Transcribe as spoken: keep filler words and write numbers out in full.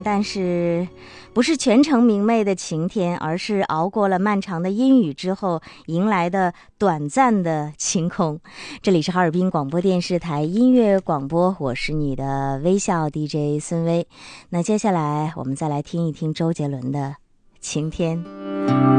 但是不是全程明媚的晴天，而是熬过了漫长的阴雨之后迎来的短暂的晴空。这里是哈尔滨广播电视台音乐广播，我是你的微笑 D J 孙薇。那接下来我们再来听一听周杰伦的晴天。